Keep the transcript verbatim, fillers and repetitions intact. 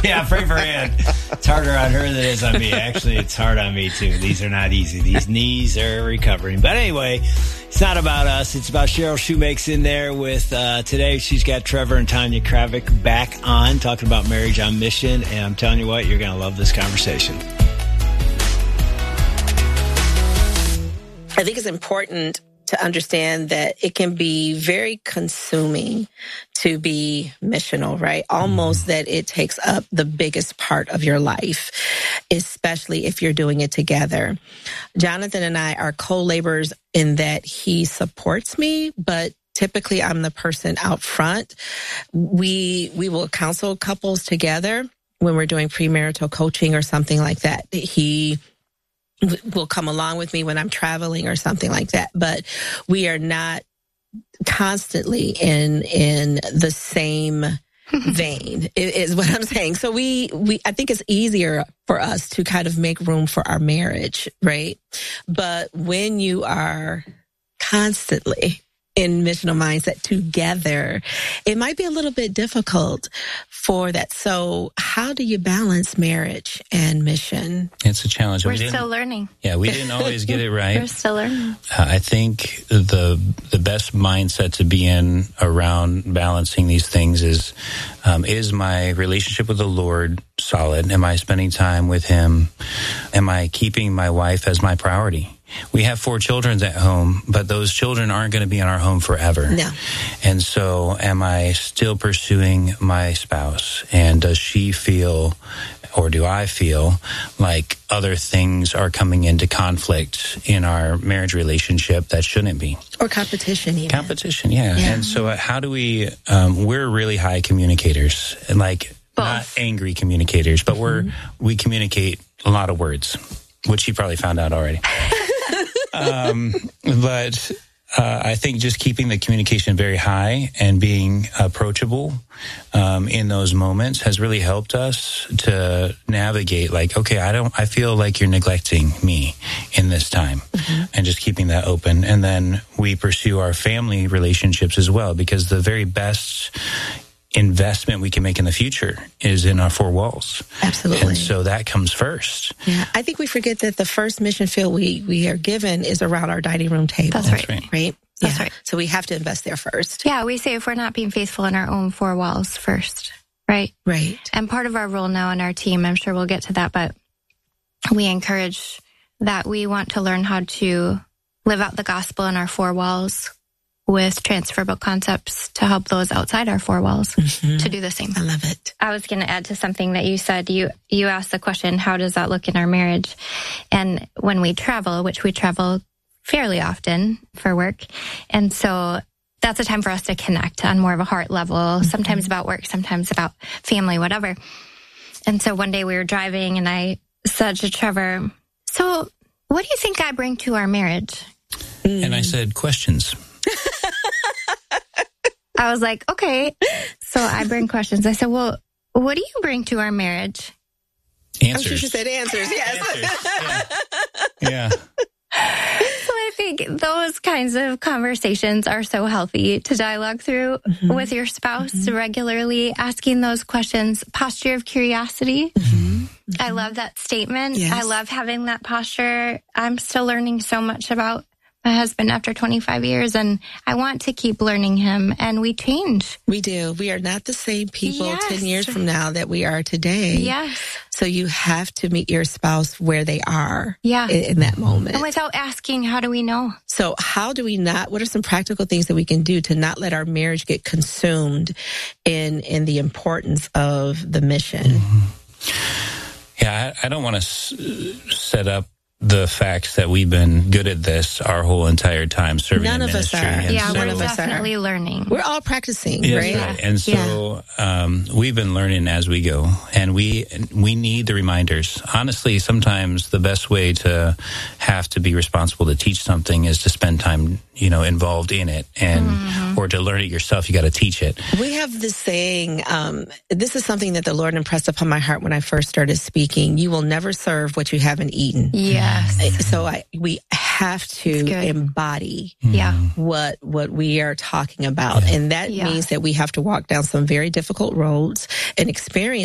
Yeah, pray for Ann. It's harder on her than it is on me. Actually, it's hard on me, too. These are not easy. These knees are recovering. But anyway, it's not about us. It's about Cheryl Shoemake's in there with, uh, today she's got Trevor and Tanya Kravik back on, talking about marriage on mission. And I'm telling you what, you're going to love this conversation. I think it's important to understand that it can be very consuming to be missional, right? Almost that it takes up the biggest part of your life, especially if you're doing it together. Jonathan and I are co-laborers in that he supports me, but typically I'm the person out front. We, we will counsel couples together when we're doing premarital coaching or something like that. He will come along with me when I'm traveling or something like that. But we are not constantly in in the same vein, is what I'm saying. So we, we I think it's easier for us to kind of make room for our marriage, right? But when you are constantly in missional mindset together, it might be a little bit difficult for that. So how do you balance marriage and mission? It's a challenge. We're we still learning. Yeah, we didn't always get it right. We're still learning. Uh, I think the the best mindset to be in around balancing these things is, um, is my relationship with the Lord solid? Am I spending time with Him? Am I keeping my wife as my priority? We have four children at home, but those children aren't going to be in our home forever. No. And so am I still pursuing my spouse? And does she feel, or do I feel, like other things are coming into conflict in our marriage relationship that shouldn't be? Or competition, even. Competition, yeah. yeah. And so how do we, um, we're really high communicators, and like Both. Not angry communicators, but we're, mm-hmm. we communicate a lot of words, which you probably found out already. um, but uh, I think just keeping the communication very high and being approachable um, in those moments has really helped us to navigate. Like, okay, I don't. I feel like you're neglecting me in this time, mm-hmm. and just keeping that open. And then we pursue our family relationships as well, because the very best investment we can make in the future is in our four walls. Absolutely. And so that comes first. Yeah. I think we forget that the first mission field we, we are given is around our dining room table. That's right. That's right. Right? That's yeah. right. So we have to invest there first. Yeah, we say if we're not being faithful in our own four walls first, right? Right. And part of our role now in our team, I'm sure we'll get to that, but we encourage that we want to learn how to live out the gospel in our four walls with transferable concepts to help those outside our four walls mm-hmm. to do the same. I love it. I was going to add to something that you said. You you asked the question, how does that look in our marriage? And when we travel, which we travel fairly often for work, and so that's a time for us to connect on more of a heart level, mm-hmm. sometimes about work, sometimes about family, whatever. And so one day we were driving and I said to Trevor, so what do you think I bring to our marriage? Mm. And I said, questions. I was like, okay. So I bring questions. I said, well, what do you bring to our marriage? Answers. I'm sure she said answers, yes. Answers. Yeah. yeah. So I think those kinds of conversations are so healthy to dialogue through mm-hmm. with your spouse, mm-hmm. regularly asking those questions. Posture of curiosity. Mm-hmm. Mm-hmm. I love that statement. Yes. I love having that posture. I'm still learning so much about my husband after twenty-five years, and I want to keep learning him, and we change. We do. We are not the same people yes. ten years from now that we are today. Yes. So you have to meet your spouse where they are yeah. in, in that moment. And without asking, how do we know? So how do we not, what are some practical things that we can do to not let our marriage get consumed in, in the importance of the mission? Mm-hmm. Yeah, I, I don't want to s- set up the facts that we've been good at this our whole entire time serving None in of us ministry. are. And yeah, so, we're None of us definitely are. learning. We're all practicing, yes, right? right? And so yeah. um, we've been learning as we go, and we we need the reminders. Honestly, sometimes the best way to have to be responsible to teach something is to spend time, you know, involved in it, and mm-hmm. or to learn it yourself. You got to teach it. We have this saying. Um, this is something that the Lord impressed upon my heart when I first started speaking. You will never serve what you haven't eaten. Yes. So I, we have to embody yeah. what what we are talking about. Yeah. And that yeah. means that we have to walk down some very difficult roads and experience